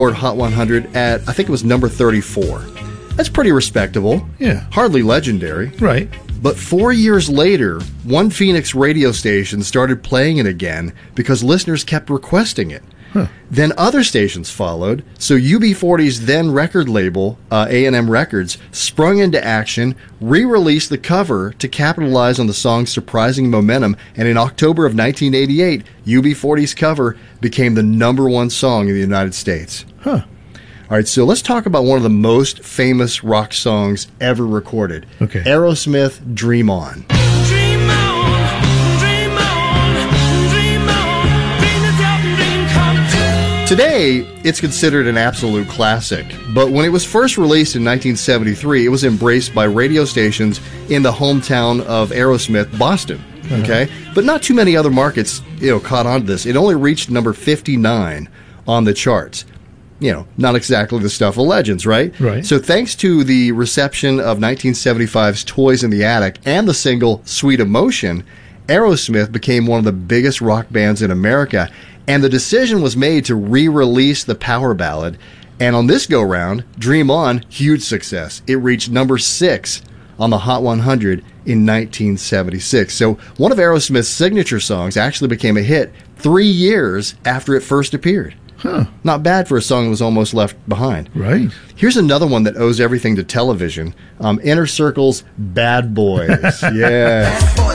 Hot 100 at, I think it was number 34. That's pretty respectable. Yeah. Hardly legendary. Right. But 4 years later, one Phoenix radio station started playing it again because listeners kept requesting it. Huh. Then other stations followed, so UB40's then record label, A&M Records, sprung into action, re-released the cover to capitalize on the song's surprising momentum, and in October of 1988, UB40's cover became the #1 song in the United States. Huh. All right, so let's talk about one of the most famous rock songs ever recorded. Okay. Aerosmith, Dream On. Dream on, dream on, dream on, dream it out and dream come true. Today, it's considered an absolute classic, but when it was first released in 1973, it was embraced by radio stations in the hometown of Aerosmith, Boston. Okay? But not too many other markets, caught on to this. It only reached number 59 on the charts. Not exactly the stuff of legends, right? Right. So thanks to the reception of 1975's Toys in the Attic and the single Sweet Emotion, Aerosmith became one of the biggest rock bands in America, and the decision was made to re-release the power ballad. And on this go-round, Dream On, huge success. It reached number 6 on the Hot 100 in 1976. So one of Aerosmith's signature songs actually became a hit 3 years after it first appeared. Huh. Not bad for a song that was almost left behind. Right. Here's another one that owes everything to television. Inner Circle's Bad Boys. Yeah.